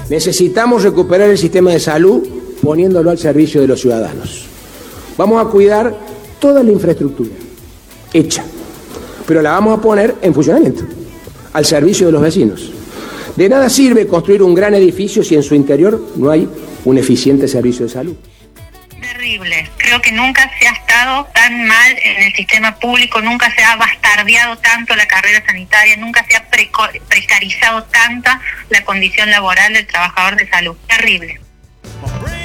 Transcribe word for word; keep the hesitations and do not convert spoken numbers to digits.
Necesitamos recuperar el sistema de salud poniéndolo al servicio de los ciudadanos. Vamos a cuidar toda la infraestructura hecha, pero la vamos a poner en funcionamiento, al servicio de los vecinos. De nada sirve construir un gran edificio si en su interior no hay un eficiente servicio de salud. Terrible. Creo que nunca se ha estado tan mal en el sistema público, nunca se ha bastardeado tanto la carrera sanitaria, nunca se ha precarizado tanta la condición laboral del trabajador de salud. Terrible.